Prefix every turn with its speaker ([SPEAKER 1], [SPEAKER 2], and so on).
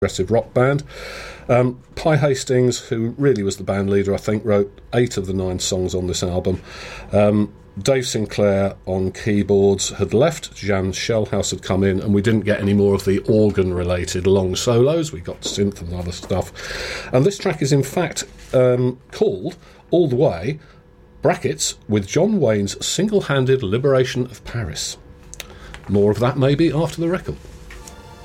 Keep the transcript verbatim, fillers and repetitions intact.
[SPEAKER 1] progressive rock band. Um, Pi Hastings, who really was the band leader, I think, wrote eight of the nine songs on this album. Um, Dave Sinclair on keyboards had left, Jan Shellhouse had come in, and we didn't get any more of the organ-related long solos. We got synth and other stuff. And this track is in fact um, called All the Way, brackets, with John Wayne's single-handed liberation of Paris. More of that maybe after the record.